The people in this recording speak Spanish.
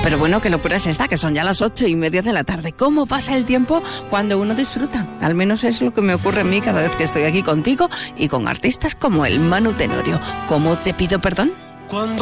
Pero bueno, qué locura es esta, que son ya las 8:30 de la tarde. ¿Cómo pasa el tiempo cuando uno disfruta? Al menos es lo que me ocurre a mí cada vez que estoy aquí contigo y con artistas como el Manu Tenorio. ¿Cómo te pido perdón?